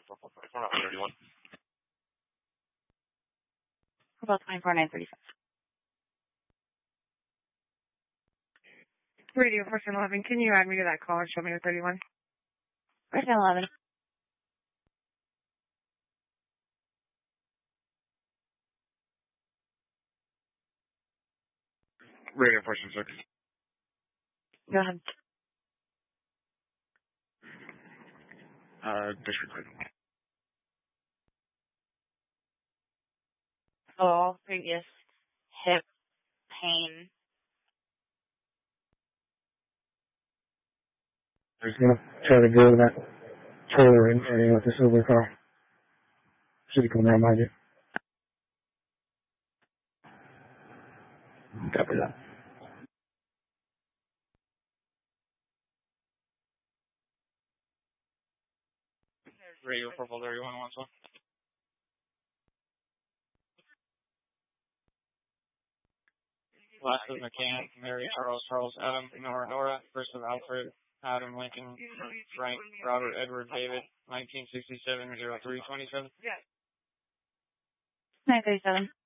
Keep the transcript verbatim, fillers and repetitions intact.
About twenty-four nine thirty-five. Radio person eleven, can you add me to that call and show me the thirty-one? Person eleven. Radio person six. Go ahead. Uh, disregard. All previous hip pain. I was gonna try to go to that trailer and, and with the silver car. Should be coming around behind you. Copy that. Radio purple thirty-one one one. Last of McCann, Mary, Charles, Charles, Adam, Nora, Nora, first of Alfred, Adam, Lincoln, Frank, Robert, Edward, David, nineteen sixty-seven, oh three twenty-seven. nine thirty-seven.